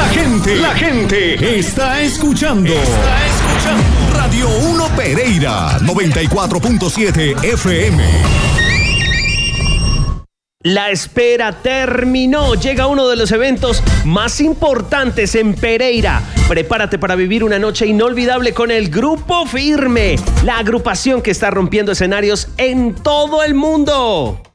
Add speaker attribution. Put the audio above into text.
Speaker 1: La gente está escuchando. Radio 1 Pereira, 94.7 FM.
Speaker 2: La espera terminó. Llega uno de los eventos más importantes en Pereira. Prepárate para vivir una noche inolvidable con el Grupo Firme, la agrupación que está rompiendo escenarios en todo el mundo.